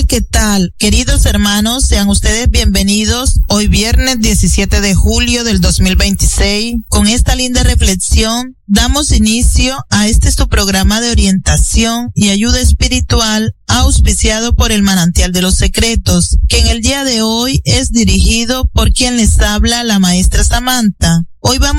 ¿qué tal? Queridos hermanos, sean ustedes bienvenidos hoy viernes 17 de julio del 2026. Con esta linda reflexión, damos inicio a su programa de orientación y ayuda espiritual auspiciado por el Manantial de los Secretos, que en el día de hoy es dirigido por quien les habla, la maestra Samantha. Hoy vamos